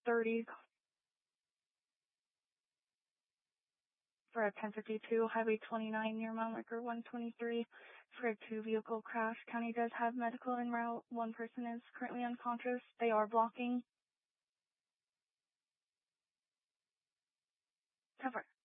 30 for a 1052, Highway 29 near mile marker 123 for a 2-vehicle crash. County does have medical en route. One person is currently unconscious. They are blocking. Cover.